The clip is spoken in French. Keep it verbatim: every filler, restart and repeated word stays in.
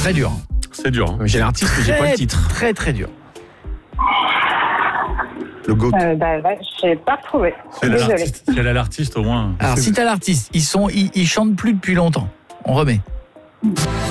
très dur. C'est dur. Hein. J'ai l'artiste, mais j'ai pas le Très, titre. Très, très dur. Le GOAT. Euh, bah, ouais, je n'ai pas retrouvé. Si elle a Désolée. l'artiste, si elle a l'artiste, au moins. Alors, si t'as l'artiste, ils, sont, ils, ils chantent plus depuis longtemps. On remet.